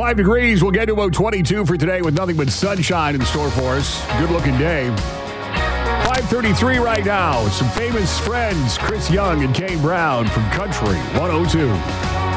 5 degrees. We'll get to about 22 for today with nothing but sunshine in store for us. Good-looking day. 5:33 right now. Some famous friends, Chris Young and Kane Brown from Country 102.